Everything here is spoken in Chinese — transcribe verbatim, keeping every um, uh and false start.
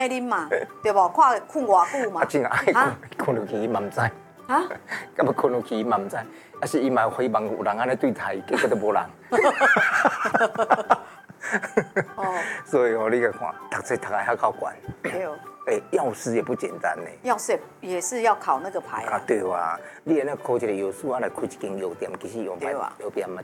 啉嘛，对无？看困偌久嘛啊，。真啊，爱困困落去伊嘛唔知， 啊？ 咁要困落去伊嘛唔知，啊是伊嘛有希望有人安尼对待伊，结果都无人。 哦， 所以哦，你个看，读册读得还够悬， 对， 诶，药师也不简单呢。 药师也是要考那个牌啊， 啊。 对啊，你安尼考一个药师，啊来开一间药店，其实药牌对啊药店嘛